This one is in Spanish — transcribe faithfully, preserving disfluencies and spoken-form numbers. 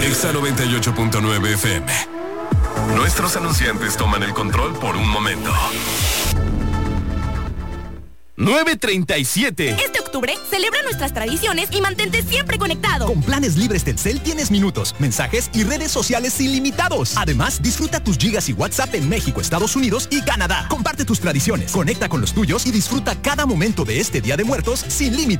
Exa noventa y ocho punto nueve F M. Nuestros anunciantes toman el control por un momento. nueve treinta y siete. Este octubre, celebra nuestras tradiciones y mantente siempre conectado. Con planes libres Telcel tienes minutos, mensajes y redes sociales ilimitados. Además, disfruta tus gigas y WhatsApp en México, Estados Unidos y Canadá. Comparte tus tradiciones, conecta con los tuyos y disfruta cada momento de este Día de Muertos sin límite.